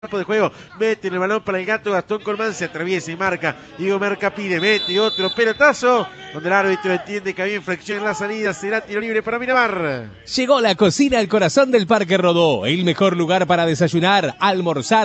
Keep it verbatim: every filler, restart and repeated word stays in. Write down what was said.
campo de juego, mete el balón para el gato Gastón Colmán, se atraviesa y marca. Diego Merca pide, mete otro pelotazo, donde el árbitro entiende que había inflexión en la salida, será tiro libre para Miramar. Llegó la cocina al corazón del Parque Rodó, el mejor lugar para desayunar, almorzar